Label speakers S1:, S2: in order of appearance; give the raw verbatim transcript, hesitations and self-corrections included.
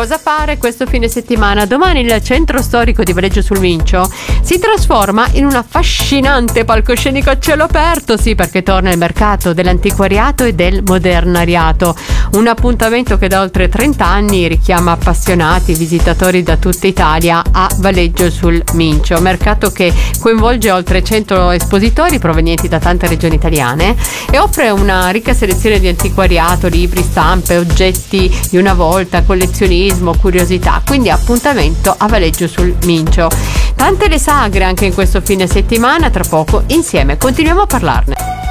S1: cosa fare questo fine settimana? Domani il centro storico di Valeggio sul Mincio si trasforma in un affascinante palcoscenico a cielo aperto, sì, perché torna il mercato dell'antiquariato e del modernariato, un appuntamento che da oltre trenta anni richiama appassionati visitatori da tutta Italia a Valeggio sul Mincio, mercato che coinvolge oltre cento espositori provenienti da tante regioni italiane e offre una ricca selezione di antiquariato, libri, stampe, oggetti di una volta, collezionismo, curiosità, quindi appuntamento a Valeggio sul Mincio. Tante le sagre anche in questo fine settimana, tra poco insieme continuiamo a parlarne.